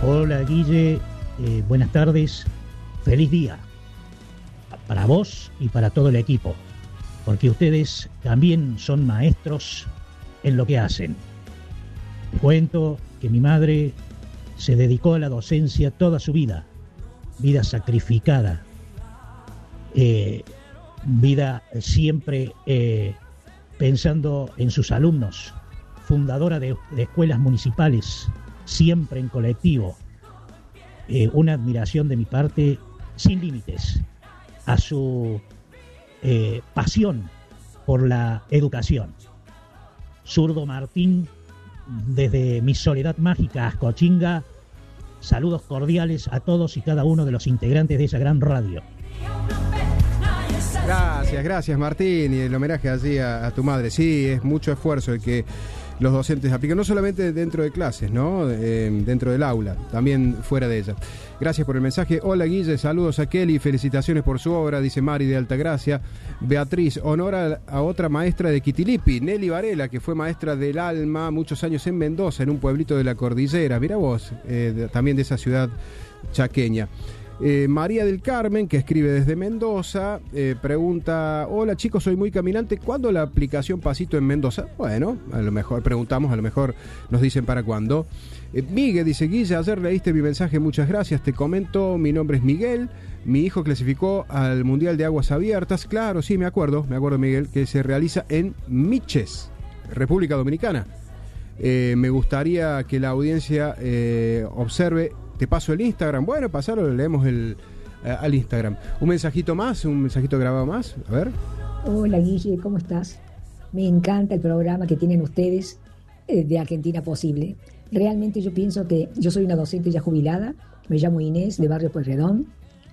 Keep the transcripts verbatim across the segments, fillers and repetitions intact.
Hola Guille, eh, buenas tardes, feliz día para vos y para todo el equipo, porque ustedes también son maestros en lo que hacen. Cuento que mi madre se dedicó a la docencia toda su vida, vida sacrificada, eh, vida siempre eh, pensando en sus alumnos, fundadora de, de escuelas municipales, siempre en colectivo. Eh, una admiración de mi parte sin límites a su eh, pasión por la educación. Zurdo Martín, desde mi soledad mágica Ascochinga, saludos cordiales a todos y cada uno de los integrantes de esa gran radio. Gracias, gracias Martín, y el homenaje allí a, a tu madre. Sí, es mucho esfuerzo el que los docentes aplican, no solamente dentro de clases, ¿no? Eh, dentro del aula, también fuera de ella. Gracias por el mensaje. Hola Guille, saludos a Kelly, felicitaciones por su obra, dice Mari de Altagracia. Beatriz, honor a, a otra maestra de Quitilipi, Nelly Varela, que fue maestra del alma muchos años en Mendoza, en un pueblito de la cordillera. Mira vos, eh, de, también de esa ciudad chaqueña. Eh, María del Carmen, que escribe desde Mendoza, eh, pregunta: hola chicos, soy muy caminante, ¿cuándo la aplicación Pasito en Mendoza? Bueno, a lo mejor preguntamos, a lo mejor nos dicen para cuándo. eh, Miguel dice: Guille, ayer leíste mi mensaje, muchas gracias, te comento, mi nombre es Miguel, mi hijo clasificó al Mundial de Aguas Abiertas. Claro, sí, me acuerdo, me acuerdo Miguel, que se realiza en Miches, República Dominicana. eh, Me gustaría que la audiencia eh, observe. Te paso el Instagram. Bueno, pasalo, leemos el, eh, al Instagram. Un mensajito más, un mensajito grabado más. A ver. Hola Guille, ¿cómo estás? Me encanta el programa que tienen ustedes eh, de Argentina Posible. Realmente yo pienso que yo soy una docente ya jubilada, me llamo Inés, de Barrio Pueyrredón,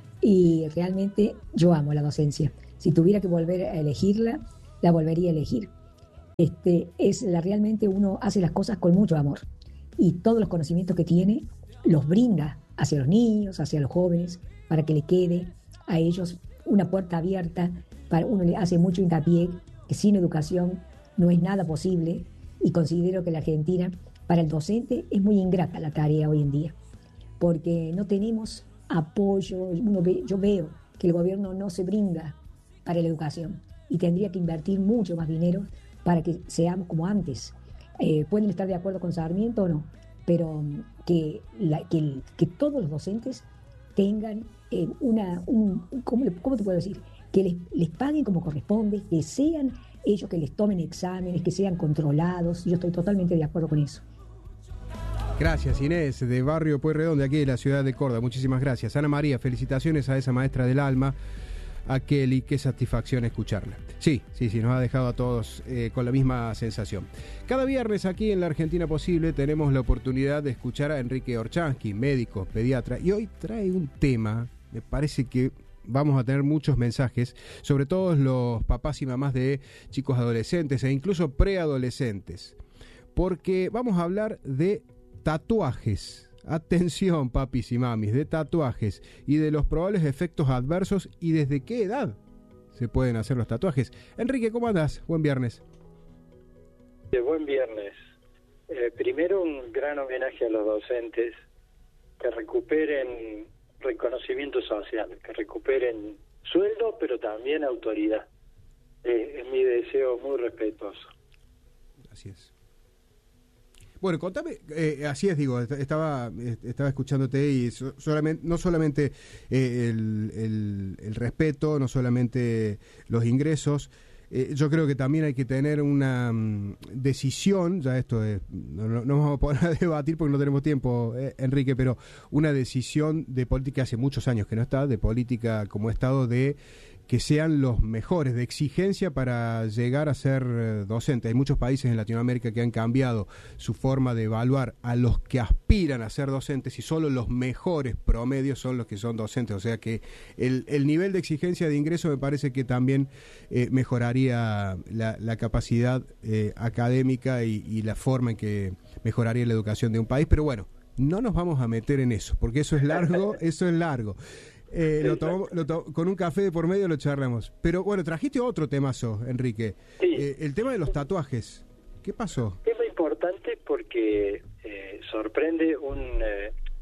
y realmente yo amo la docencia. Si tuviera que volver a elegirla, la volvería a elegir. Este, es la, realmente uno hace las cosas con mucho amor, y todos los conocimientos que tiene los brinda hacia los niños, hacia los jóvenes, para que le quede a ellos una puerta abierta. Para uno le hace mucho hincapié que sin educación no es nada posible, y considero que la Argentina, para el docente, es muy ingrata la tarea hoy en día, porque no tenemos apoyo. Uno ve, yo veo que el gobierno no se brinda para la educación, y tendría que invertir mucho más dinero para que seamos como antes. Eh, pueden estar de acuerdo con Sarmiento o no, pero que, la, que, que todos los docentes tengan eh, una, un, ¿cómo, ¿cómo te puedo decir? Que les, les paguen como corresponde, que sean ellos que les tomen exámenes, que sean controlados. Yo estoy totalmente de acuerdo con eso. Gracias Inés, de Barrio Pueyrredón, de aquí de la ciudad de Córdoba. Muchísimas gracias. Ana María, felicitaciones a esa maestra del alma, a Kelly, qué satisfacción escucharla. Sí, sí, sí, nos ha dejado a todos eh, con la misma sensación. Cada viernes aquí en La Argentina Posible tenemos la oportunidad de escuchar a Enrique Orchansky, médico, pediatra, y hoy trae un tema, me parece que vamos a tener muchos mensajes, sobre todo los papás y mamás de chicos adolescentes e incluso preadolescentes, porque vamos a hablar de tatuajes. Atención, papis y mamis, de tatuajes y de los probables efectos adversos y desde qué edad se pueden hacer los tatuajes. Enrique, ¿cómo andás? Buen viernes. De buen viernes. Eh, primero, un gran homenaje a los docentes, que recuperen reconocimiento social, que recuperen sueldo, pero también autoridad. Eh, es mi deseo muy respetuoso. Así es. Bueno, contame, eh, así es, digo, estaba estaba escuchándote y so, solamente no solamente eh, el, el, el respeto, no solamente los ingresos, eh, yo creo que también hay que tener una um, decisión, ya esto es, no, no, no vamos a poner a debatir porque no tenemos tiempo, eh, Enrique, pero una decisión de política hace muchos años que no está, de política como Estado, de que sean los mejores, de exigencia para llegar a ser eh, docente. Hay muchos países en Latinoamérica que han cambiado su forma de evaluar a los que aspiran a ser docentes, y solo los mejores promedios son los que son docentes. O sea que el, el nivel de exigencia de ingreso me parece que también eh, mejoraría la, la capacidad eh, académica y, y la forma en que mejoraría la educación de un país. Pero bueno, no nos vamos a meter en eso, porque eso es largo, eso es largo. Eh, lo tomamos, lo to con un café de por medio lo charlamos. Pero bueno, trajiste otro temazo, Enrique. Sí. Eh, el tema de los tatuajes. ¿Qué pasó? Tema importante porque eh, sorprende un... Eh,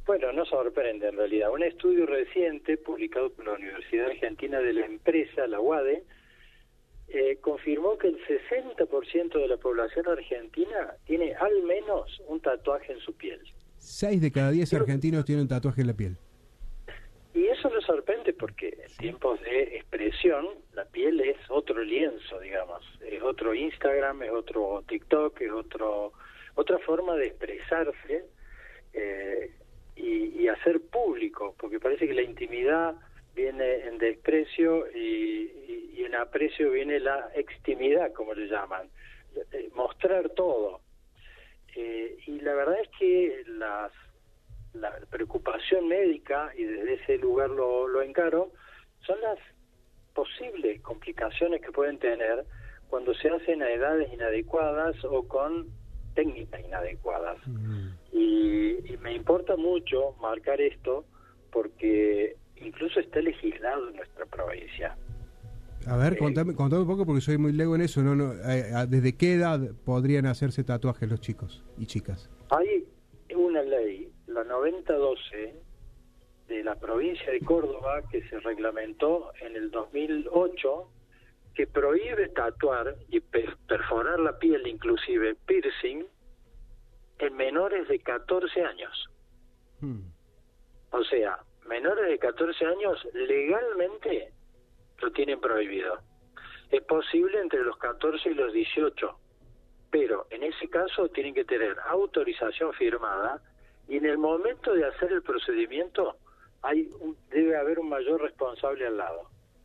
Bueno, no sorprende en realidad. Un estudio reciente publicado por la Universidad Argentina de la Empresa, la U A D E, eh, confirmó que el sesenta por ciento de la población argentina tiene al menos un tatuaje en su piel. Seis de cada diez argentinos tienen un tatuaje en la piel. Y eso nos sorprende porque en tiempos de expresión la piel es otro lienzo, digamos, es otro Instagram, es otro TikTok, es otro otra forma de expresarse eh, y, y hacer público, porque parece que la intimidad viene en desprecio y, y, y en aprecio viene la extimidad, como le llaman, eh, mostrar todo. Eh, y la verdad es que las la preocupación médica, y desde ese lugar lo, lo encaro, son las posibles complicaciones que pueden tener cuando se hacen a edades inadecuadas o con técnicas inadecuadas. Mm. Y, y me importa mucho marcar esto porque incluso está legislado en nuestra provincia. A ver, eh, contame, contame un poco porque soy muy lego en eso. No, no, eh, ¿desde qué edad podrían hacerse tatuajes los chicos y chicas? Hay una ley, la noventa doce de la provincia de Córdoba, que se reglamentó en el dos mil ocho, que prohíbe tatuar y perforar la piel, inclusive piercing, en menores de catorce años. Hmm. O sea, menores de catorce años legalmente lo tienen prohibido. Es posible entre los catorce y los dieciocho, pero en ese caso tienen que tener autorización firmada y en el momento de hacer el procedimiento hay un, debe haber un mayor responsable al lado.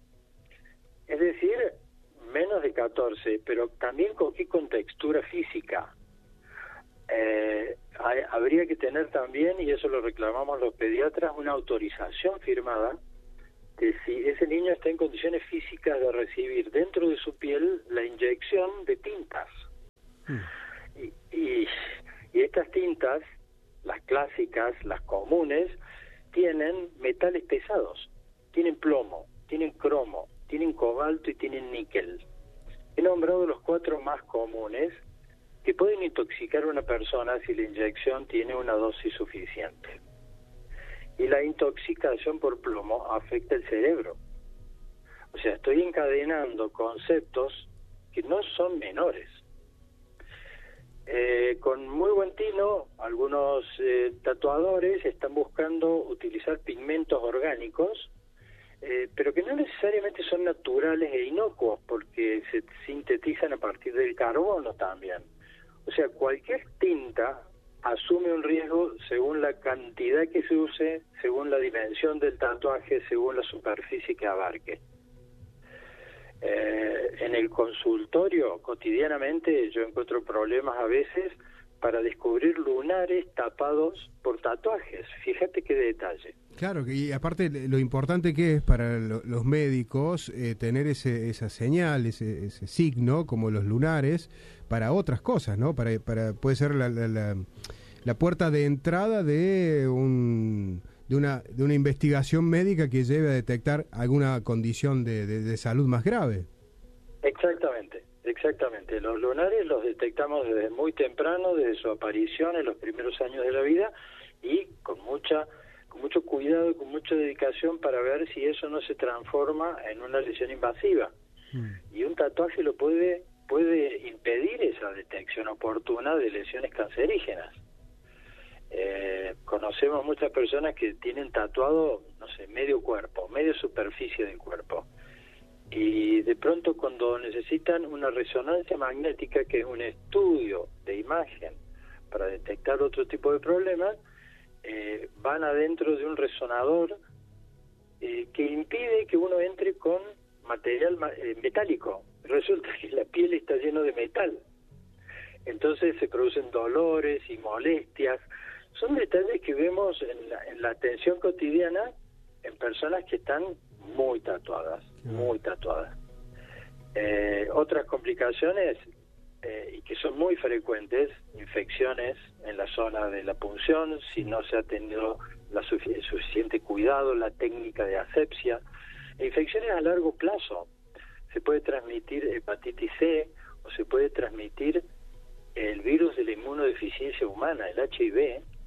Es decir, menos de catorce, pero también con qué contextura física. Eh, hay, habría que tener también, y eso lo reclamamos los pediatras, una autorización firmada de si ese niño está en condiciones físicas de recibir dentro de su piel la inyección de tintas. Hmm. Y, y, y estas tintas, las clásicas, las comunes, tienen metales pesados, tienen plomo, tienen cromo, tienen cobalto y tienen níquel. He nombrado los cuatro más comunes que pueden intoxicar a una persona si la inyección tiene una dosis suficiente. Y la intoxicación por plomo afecta el cerebro. O sea, estoy encadenando conceptos que no son menores. Eh, con muy buen tino, algunos eh, tatuadores están buscando utilizar pigmentos orgánicos, eh, pero que no necesariamente son naturales e inocuos, porque se sintetizan a partir del carbono también. O sea, cualquier tinta asume un riesgo según la cantidad que se use, según la dimensión del tatuaje, según la superficie que abarque. Eh, en el consultorio cotidianamente yo encuentro problemas a veces para descubrir lunares tapados por tatuajes. Fíjate qué detalle. Claro, y aparte lo importante que es para lo, los médicos eh, tener ese, esa señal, ese, ese signo, como los lunares, para otras cosas, ¿no? Para, para puede ser la, la, la, la puerta de entrada de un... de una de una investigación médica que lleve a detectar alguna condición de, de, de salud más grave. Exactamente, exactamente. Los lunares los detectamos desde muy temprano, desde su aparición en los primeros años de la vida y con mucha con mucho cuidado y con mucha dedicación para ver si eso no se transforma en una lesión invasiva. Mm. Y un tatuaje lo puede puede impedir esa detección oportuna de lesiones cancerígenas. Eh, conocemos muchas personas que tienen tatuado, no sé, medio cuerpo, media superficie del cuerpo. Y de pronto cuando necesitan una resonancia magnética, que es un estudio de imagen para detectar otro tipo de problemas, eh, van adentro de un resonador eh, que impide que uno entre con material eh, metálico. Resulta que la piel está llena de metal. Entonces se producen dolores y molestias. Son detalles que vemos en la, en la atención cotidiana en personas que están muy tatuadas, muy tatuadas. Eh, otras complicaciones, eh, y que son muy frecuentes, infecciones en la zona de la punción, si no se ha tenido la sufic- suficiente cuidado, la técnica de asepsia. E infecciones a largo plazo. Se puede transmitir hepatitis C o se puede transmitir el virus de la inmunodeficiencia humana, el H I V,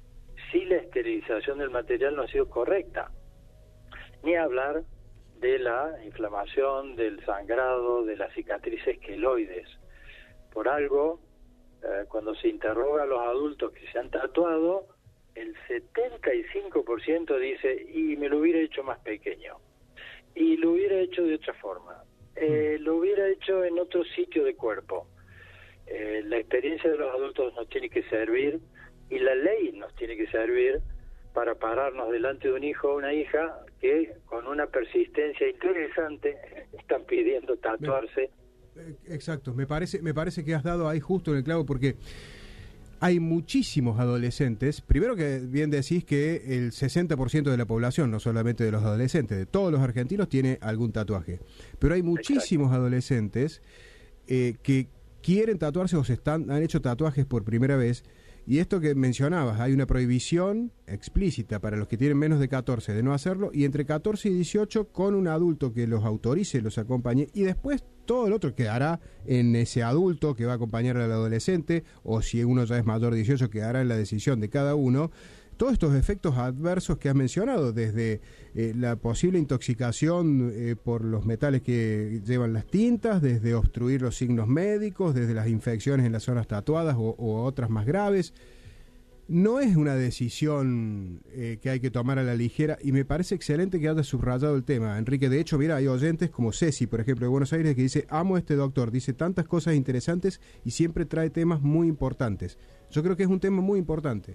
si la esterilización del material no ha sido correcta. Ni hablar de la inflamación, del sangrado, de las cicatrices queloides. Por algo, eh, cuando se interroga a los adultos que se han tatuado, el setenta y cinco por ciento dice, y me lo hubiera hecho más pequeño, y lo hubiera hecho de otra forma, eh, lo hubiera hecho en otro sitio de cuerpo. Eh, la experiencia de los adultos nos tiene que servir, y la ley nos tiene que servir para pararnos delante de un hijo o una hija que con una persistencia interesante están pidiendo tatuarse. Exacto, me parece, me parece que has dado ahí justo en el clavo, porque hay muchísimos adolescentes, primero que bien decís que el sesenta por ciento de la población, no solamente de los adolescentes, de todos los argentinos tiene algún tatuaje, pero hay muchísimos Exacto. adolescentes eh, que quieren tatuarse o se están, han hecho tatuajes por primera vez. Y esto que mencionabas, hay una prohibición explícita para los que tienen menos de catorce de no hacerlo, y entre catorce y dieciocho con un adulto que los autorice, los acompañe, y después todo el otro quedará en ese adulto que va a acompañar al adolescente, o si uno ya es mayor de dieciocho, quedará en la decisión de cada uno. Todos estos efectos adversos que has mencionado, desde eh, la posible intoxicación eh, por los metales que llevan las tintas, desde obstruir los signos médicos, desde las infecciones en las zonas tatuadas o, o otras más graves, no es una decisión eh, que hay que tomar a la ligera, y me parece excelente que hayas subrayado el tema, Enrique. De hecho, mira, hay oyentes como Ceci, por ejemplo, de Buenos Aires, que dice, amo a este doctor, dice tantas cosas interesantes y siempre trae temas muy importantes. Yo creo que es un tema muy importante.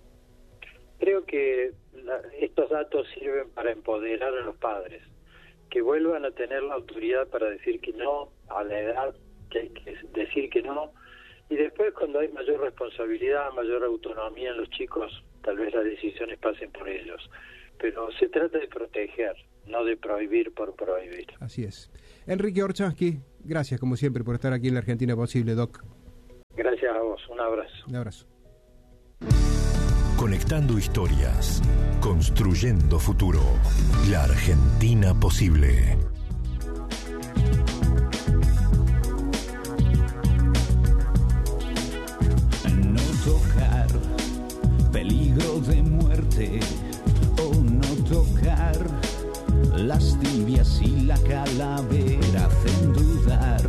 Creo que la, estos datos sirven para empoderar a los padres, que vuelvan a tener la autoridad para decir que no a la edad que hay que decir que no, y después cuando hay mayor responsabilidad, mayor autonomía en los chicos, tal vez las decisiones pasen por ellos. Pero se trata de proteger, no de prohibir por prohibir. Así es. Enrique Orchansky, gracias como siempre por estar aquí en La Argentina Posible, Doc. Gracias a vos, un abrazo. Un abrazo. Conectando historias, construyendo futuro. La Argentina Posible. No tocar, peligro de muerte. O no tocar, las tibias y la calavera hacen dudar.